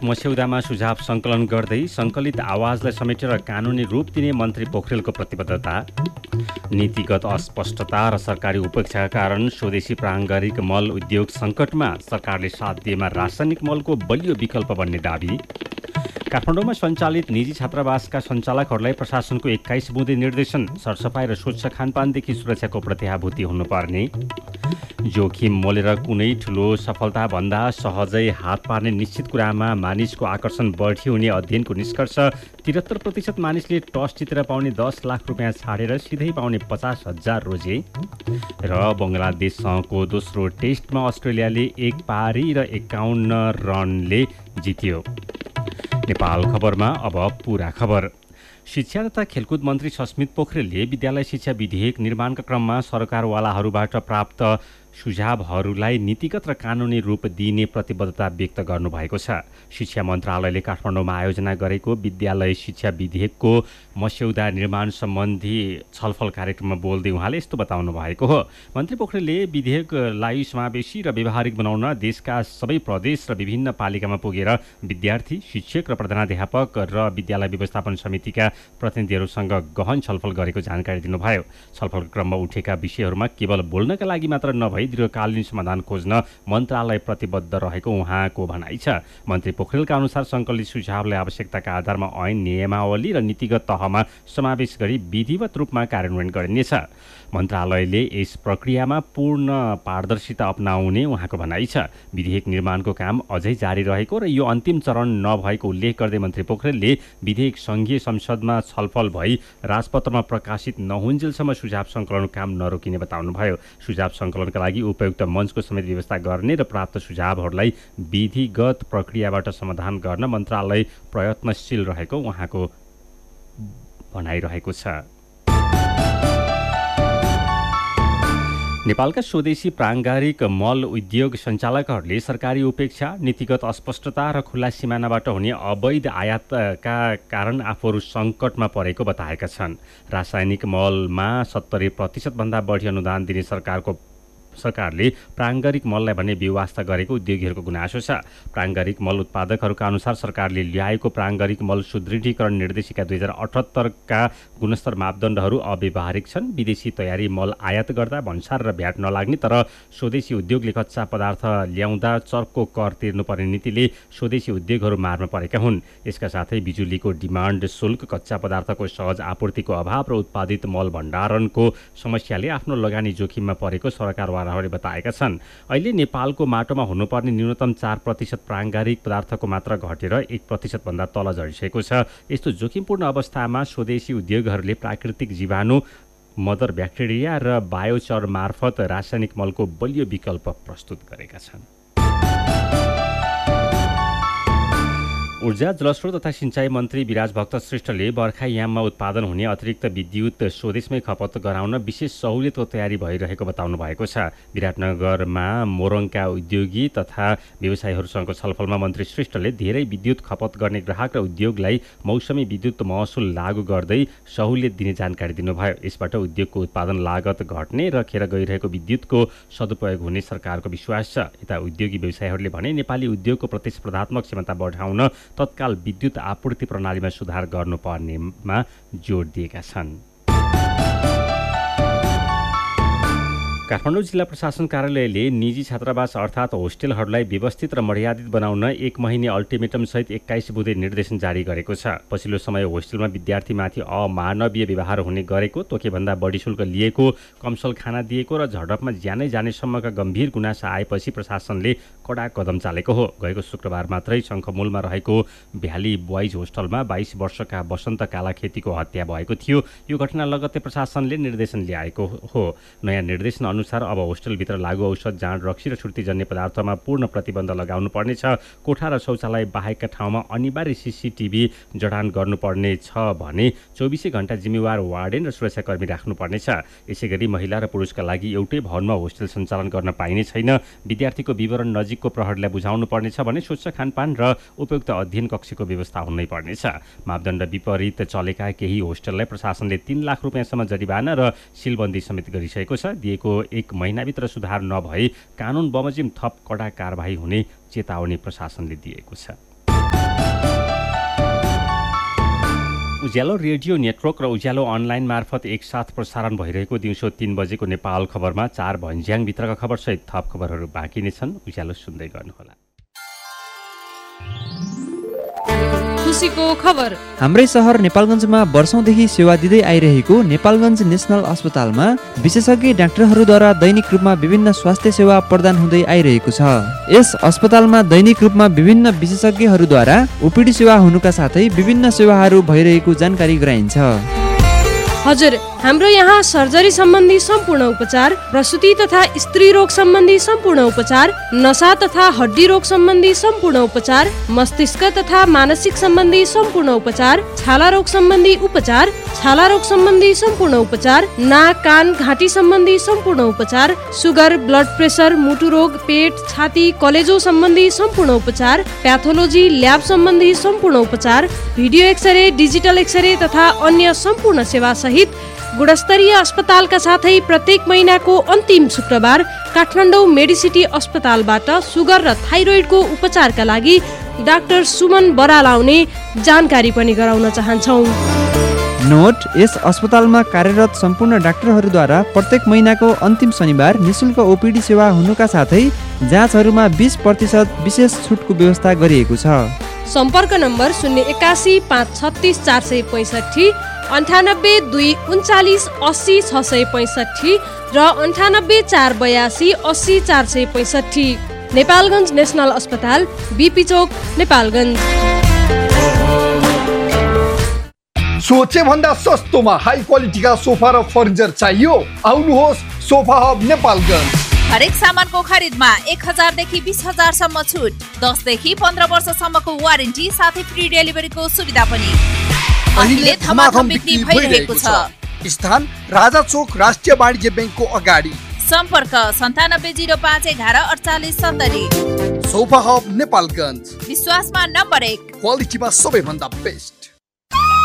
पारित मस्यौदामा सुझाव सङ्कलन गर्दै सङ्कलित आवाजलाई समेटेर कानुनी रूप दिने मन्त्री पोखरेलको प्रतिबद्धता, नीतिगत अस्पष्टता र सरकारी उपेक्षाका कारण स्वदेशी प्राङ्गारिक मल उद्योग सङ्कटमा, सरकारले साथ दिएमा रासायनिक मलको बलियो विकल्प बन्ने दाबी, काठमाडौँमा सञ्चालित निजी छात्रावासका सञ्चालकहरूलाई प्रशासनको 21 बुँदे निर्देशन, सरसफाइ र स्वच्छ खानपानदेखि सुरक्षाको प्रत्याभूति हुनुपर्ने, जोखिम मोलेर कुनै ठुलो सफलताभन्दा सहजै हात पार्ने निश्चित कुरामा मानिसको आकर्षण बढी हुने अध्ययनको निष्कर्ष, 73% मानिसले टस जितेर पाउने 10 लाख रुपियाँ छाडेर सिधै पाउने 50,000 रोजे र बङ्गलादेशसँगको दोस्रो टेस्टमा अस्ट्रेलियाले 1 पारी र 51 रनले जित्यो। नेपाल खबरमा अब पूरा खबर। शिक्षा तथा खेलकुद मन्त्री सस्मित पोखरेलले विद्यालय शिक्षा विधेयक निर्माणका क्रममा सरकारवालाहरूबाट प्राप्त सुझावहरूलाई नीतिगत र कानुनी रूप दिने प्रतिबद्धता व्यक्त गर्नुभएको छ। शिक्षा मन्त्रालयले काठमाडौँमा आयोजना गरेको विद्यालय शिक्षा विधेयकको मस्यौदा निर्माण सम्बन्धी छलफल कार्यक्रममा बोल्दै उहाँले यस्तो बताउनु भएको हो। मन्त्री पोखरेलले विधेयकलाई समावेशी र व्यवहारिक बनाउन देशका सबै प्रदेश र विभिन्न पालिकामा पुगेर विद्यार्थी, शिक्षक र प्रधानाध्यापक र विद्यालय व्यवस्थापन समितिका प्रतिनिधिहरूसँग गहन छलफल गरेको जानकारी दिनुभयो। छलफलको क्रममा उठेका विषयहरूमा केवल बोल्नका लागि मात्र नभई दीर्घकालीन समाधान खोज्न मन्त्रालय प्रतिबद्ध रहेको उहाँको भनाइ छ। मन्त्री पोखरेलका अनुसार सङ्कलित सुझावलाई आवश्यकताका आधारमा ऐन, नियमावली र नीतिगत तहमा समावेश गरी विधिवत रूपमा कार्यान्वयन गरिनेछ। मन्त्रालयले यस प्रक्रियामा पूर्ण पारदर्शिता अपनाउने उहाँको भनाइ छ। विधेयक निर्माणको काम अझै जारी रहेको र यो अन्तिम चरण नभएको उल्लेख गर्दै मन्त्री पोखरेलले विधेयक सङ्घीय संसदमा छलफल भई राजपत्रमा प्रकाशित नहुन्जेलसम्म सुझाव सङ्कलनको काम नरोकिने बताउनुभयो। सुझाव सङ्कलनका लागि उपयुक्त मञ्चको समेत व्यवस्था गर्ने र प्राप्त सुझावहरूलाई विधिगत प्रक्रियाबाट समाधान गर्न मन्त्रालय प्रयत्नशील रहेको उहाँको भनाइरहेको छ। नेपालका स्वदेशी प्राङ्गारिक मल उद्योग सञ्चालकहरूले सरकारी उपेक्षा, नीतिगत अस्पष्टता र खुल्ला सिमानाबाट हुने अवैध आयातका कारण आफूहरू सङ्कटमा परेको बताएका छन्। रासायनिक मलमा 70% भन्दा बढी अनुदान दिने सरकारले प्राङ्गारिक मललाई भने बेवास्ता गरेको उद्योगीहरूको गुनासो छ। प्राङ्गारिक मल उत्पादकहरूका अनुसार सरकारले ल्याएको प्राङ्गारिक मल सुदृढीकरण निर्देशिका 2078 का गुणस्तर मापदण्डहरू अव्यावहारिक छन्। विदेशी तयारी मल आयात गर्दा भन्सार र भ्याट नलाग्ने तर स्वदेशी उद्योगले कच्चा पदार्थ ल्याउँदा चर्को कर तिर्नुपर्ने नीतिले स्वदेशी उद्योगहरू मारमा परेका हुन्। यसका साथै बिजुलीको डिमान्ड शुल्क, कच्चा पदार्थको सहज आपूर्तिको अभाव र उत्पादित मल भण्डारणको समस्याले आफ्नो लगानी जोखिममा परेको सरकारवालाहरूले बताएका छन्। अहिले नेपालको माटोमा हुनुपर्ने न्यूनतम 4% प्राङ्गारिक पदार्थको मात्रा घटेर 1% भन्दा तल झरिसकेको छ। यस्तो जोखिमपूर्ण अवस्थामा स्वदेशी उद्योगहरूले प्राकृतिक जीवाणु, मदर ब्याक्टेरिया र बायोचर मार्फत रासायनिक मलको बलियो विकल्प प्रस्तुत गरेका छन्। ऊर्जा, जलस्रोत तथा सिँचाइ मन्त्री विराज भक्त श्रेष्ठले बर्खायाममा उत्पादन हुने अतिरिक्त विद्युत स्वदेशमै खपत गराउन विशेष सहुलियतको तयारी भइरहेको बताउनु भएको छ। विराटनगरमा मोरङका उद्योगी तथा व्यवसायीहरूसँगको छलफलमा मन्त्री श्रेष्ठले धेरै विद्युत खपत गर्ने ग्राहक र उद्योगलाई मौसमी विद्युत महसुल लागू गर्दै सहुलियत दिने जानकारी दिनुभयो। यसबाट उद्योगको उत्पादन लागत घट्ने र खेर गइरहेको विद्युतको सदुपयोग हुने सरकारको विश्वास छ। यता उद्योगी व्यवसायीहरूले भने नेपाली उद्योगको प्रतिस्पर्धात्मक क्षमता बढाउन तत्काल विद्युत आपूर्ति प्रणालीमा सुधार गर्नुपर्नेमा जोड दिएका छन्। काठमाडौँ जिल्ला प्रशासन कार्यालयले निजी छात्रावास अर्थात् होस्टेलहरूलाई व्यवस्थित र मर्यादित बनाउन 1 महिने अल्टिमेटमसहित 21 बुँदे निर्देशन जारी गरेको छ। पछिल्लो समय होस्टेलमा विद्यार्थीमाथि अमानवीय व्यवहार हुने गरेको, तोकेभन्दा बढी शुल्क लिएको, कमसल खाना दिएको र झडपमा ज्यानै जानेसम्मका गम्भीर गुनासा आएपछि प्रशासनले कडा कदम चालेको हो। गएको शुक्रबार मात्रै शङ्खमूलमा रहेको भ्याली बोइज होस्टलमा 22 वर्षका वसन्त कालाखेतीको हत्या भएको थियो। यो घटना लगत्तै प्रशासनले निर्देशन ल्याएको हो। नयाँ निर्देशन अनुसार अब होस्टेलभित्र लागु औषध, जाँड, रक्सी र छुर्तीजन्य पदार्थमा पूर्ण प्रतिबन्ध लगाउनु पर्नेछ। कोठा र शौचालय बाहेकका ठाउँमा अनिवार्य CCTV जडान गर्नुपर्ने छ भने 24 घण्टा जिम्मेवार वार्डेन र सुरक्षाकर्मी राख्नुपर्नेछ। यसैगरी महिला र पुरुषका लागि एउटै भवनमा होस्टेल सञ्चालन गर्न पाइने छैन। विद्यार्थीको विवरण नजिकको प्रहरीलाई बुझाउनु पर्नेछ भने स्वच्छ खानपान र उपयुक्त अध्ययन कक्षको व्यवस्था हुनै पर्नेछ। मापदण्ड विपरीत चलेका केही होस्टेललाई प्रशासनले 3 लाख रुपियाँसम्म जरिवाना र सिलबन्दी समेत गरिसकेको छ। दिएको 1 महिनाभित्र सुधार नभए कानुन बमोजिम थप कडा कारबाही हुने चेतावनी प्रशासनले दिएको छ। उज्यालो रेडियो नेटवर्क र उज्यालो अनलाइन मार्फत एकसाथ प्रसारण भइरहेको दिउँसो 3 बजेको नेपाल खबरमा 4 भन्ज्याङभित्रका खबरसहित थप खबरहरू बाँकी नै छन्। उज्यालो सुन्दै गर्नुहोला। खुसीको खबर। हाम्रै सहर नेपालगञ्जमा वर्षौंदेखि सेवा दिँदै आइरहेको नेपालगञ्ज नेसनल अस्पतालमा विशेषज्ञ डाक्टरहरूद्वारा दैनिक रूपमा विभिन्न स्वास्थ्य सेवा प्रदान हुँदै आइरहेको छ। यस अस्पतालमा दैनिक रूपमा विभिन्न विशेषज्ञहरूद्वारा ओपीडी सेवा हुनुका साथै विभिन्न सेवाहरू भइरहेको जानकारी गराइन्छ। हजुर, हाम्रो यहाँ सर्जरी सम्बन्धी सम्पूर्ण उपचार, प्रसुति तथा स्त्री रोग सम्बन्धी सम्पूर्ण उपचार, नसा तथा हड्डी रोग सम्बन्धी सम्पूर्ण उपचार, मस्तिष्क तथा मानसिक सम्बन्धी सम्पूर्ण उपचार, छाला रोग सम्बन्धी उपचार, छाला रोग सम्बन्धी सम्पूर्ण उपचार, नाक कान घाँटी सम्बन्धी सम्पूर्ण उपचार, सुगर, ब्लड प्रेसर, मुटु रोग, पेट, छाती, कलेजो सम्बन्धी सम्पूर्ण उपचार, प्याथोलोजी, ल्याब सम्बन्धी सम्पूर्ण उपचार, भिडियो एक्सरे, डिजिटल एक्सरे तथा अन्य सम्पूर्ण सेवा सहित गुणस्तरीय अस्पतालका साथै प्रत्येक महिनाको अन्तिम शुक्रबार काठमाडौँ मेडिसिटी अस्पतालबाट सुगर र थाइरोइडको उपचारका लागि डाक्टर सुमन बराल आउने जानकारी पनि गराउन चाहन्छौँ। नोट: यस अस्पतालमा कार्यरत सम्पूर्ण डाक्टरहरूद्वारा प्रत्येक महिनाको अन्तिम शनिबार निशुल्क ओपीडी सेवा हुनुका साथै जाँचहरूमा 20% विशेष छुटको व्यवस्था गरिएको छ। सम्पर्क नम्बर 081 536 465, 98 2 39 80 665 र 98 482 80 465। नेपालगञ्ज नेसनल अस्पताल, बीपी चोक, नेपालगञ्ज। सोचे भन्दा सस्तोमा हाई क्वालिटीका सोफा र फर्निचर चाहियो? आउनुहोस् सोफा हब नेपालगञ्ज। हरेक सामानको खरिदमा 1000 देखि 20000 सम्म छुट, 10 देखि 15 वर्षसम्मको वारेन्टी साथै फ्री डेलिभरीको सुविधा पनि। अहिले धमाधम बिक्री भइरहेको छ। स्थान राजा चोक राष्ट्रिय वाणिज्य ब्याङ्कको अगाडि। सम्पर्क 9705 11 48 70। सोफा हब नेपालगञ्ज, विश्वासमा नम्बर 1, क्वालिटीमा सबैभन्दा बेस्ट।